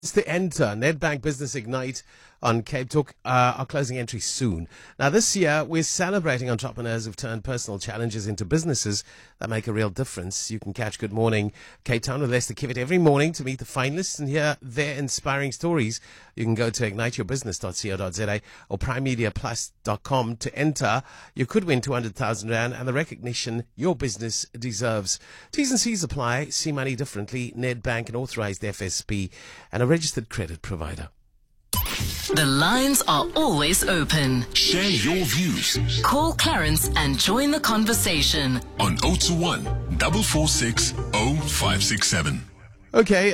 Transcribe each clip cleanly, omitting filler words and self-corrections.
It's to enter Nedbank Business Ignite on Cape Talk. Our closing entry soon. Now, this year, we're celebrating entrepreneurs who've turned personal challenges into businesses that make a real difference. You can catch Good Morning Cape Town with Lester Kivitt every morning to meet the finalists and hear their inspiring stories. You can go to igniteyourbusiness.co.za or primemediaplus.com to enter. You could win 200,000 Rand and the recognition your business deserves. T's and C's apply. See money differently. Nedbank, an authorized FSP and a registered credit provider. The lines are always open. Share your views. Call Clarence and join the conversation. On 021 446 0567. Okay,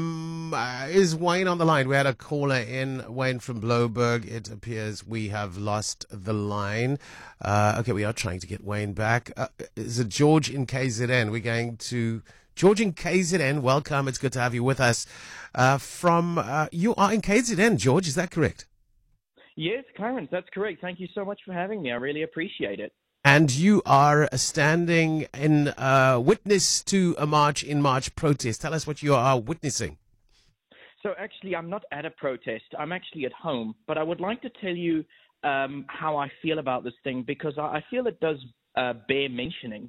is Wayne on the line? We had a caller in, Wayne from Bloberg. It appears we have lost the line. Okay, we are trying to get Wayne back. Is it George in KZN? We're going to George in KZN. Welcome. It's good to have you with us. You are in KZN, George. Is that correct? Yes, Clarence, that's correct. Thank you so much for having me. I really appreciate it. And you are standing in witness to a March in March protest. Tell us what you are witnessing. So actually, I'm not at a protest. I'm actually at home. But I would like to tell you how I feel about this thing, because I feel it does bear mentioning.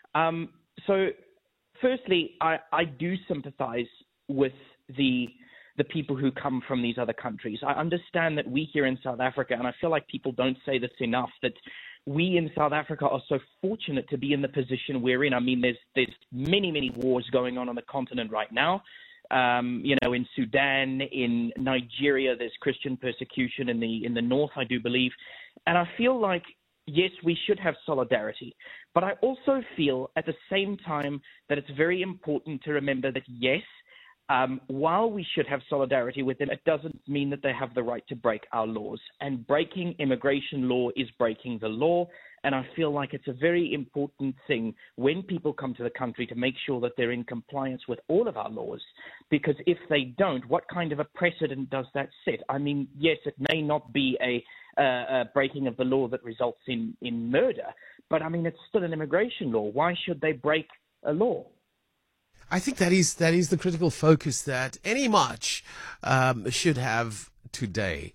So firstly, I do sympathize with the people who come from these other countries. I understand that we here in South Africa, and I feel like people don't say this enough, that we in South Africa are so fortunate to be in the position we're in. I mean, there's many wars going on the continent right now. In Sudan, in Nigeria, there's Christian persecution in the north, I do believe. And I feel like, yes, we should have solidarity. But I also feel at the same time that it's very important to remember that, yes, while we should have solidarity with them, it doesn't mean that they have the right to break our laws. And breaking immigration law is breaking the law. And I feel like it's a very important thing when people come to the country to make sure that they're in compliance with all of our laws. Because if they don't, what kind of a precedent does that set? I mean, yes, it may not be a breaking of the law that results in murder, but I mean, it's still an immigration law. Why should they break a law? I think that is the critical focus that any march should have today.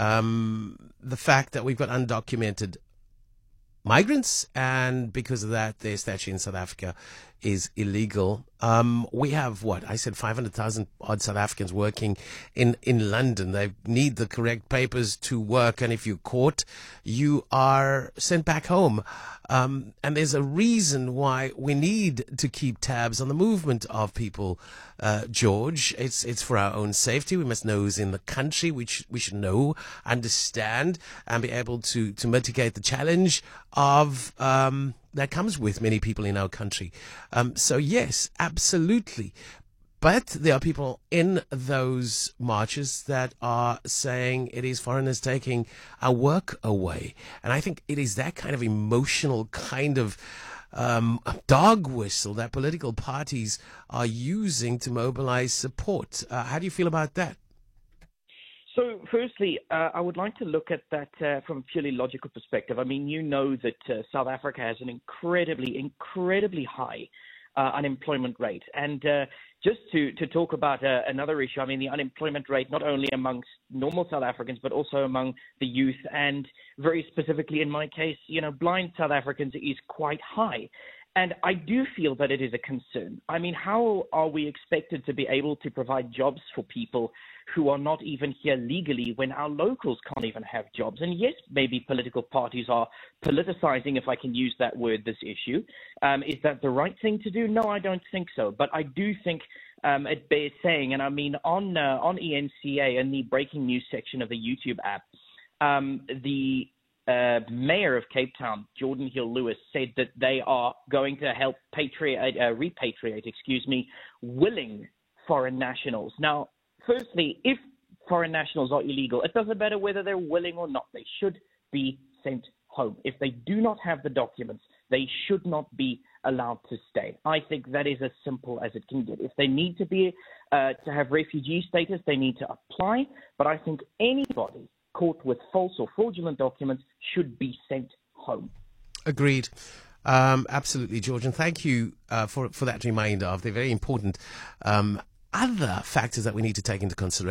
The fact that we've got undocumented migrants, and because of that, their statute in South Africa is illegal. We have, I said 500,000 odd South Africans working in London. They need the correct papers to work, and if you're caught, you are sent back home. And there's a reason why we need to keep tabs on the movement of people, George. It's for our own safety. We must know who's in the country. We should know, understand, and be able to mitigate the challenge of that comes with many people in our country. So yes, absolutely. But there are people in those marches that are saying it is foreigners taking our work away. And I think it is that kind of emotional kind of dog whistle that political parties are using to mobilize support. How do you feel about that? So firstly, I would like to look at that from a purely logical perspective. I mean, you know that South Africa has an incredibly high unemployment rate. And just to talk about another issue, I mean, the unemployment rate not only amongst normal South Africans, but also among the youth, and very specifically in my case, blind South Africans, is quite high. And I do feel that it is a concern. I mean, how are we expected to be able to provide jobs for people who are not even here legally when our locals can't even have jobs? And yes, maybe political parties are politicizing, if I can use that word, this issue. Is that the right thing to do? No, I don't think so. But I do think it bears saying, and I mean, on ENCA, in the breaking news section of the YouTube app, the mayor of Cape Town, Jordan Hill-Lewis, said that they are going to help repatriate, willing foreign nationals. Now, firstly, if foreign nationals are illegal, it doesn't matter whether they're willing or not. They should be sent home. If they do not have the documents, they should not be allowed to stay. I think that is as simple as it can get. If they need to have refugee status, they need to apply. But I think anybody caught with false or fraudulent documents should be sent home. Agreed. Absolutely, George. And thank you for that reminder of the very important other factors that we need to take into consideration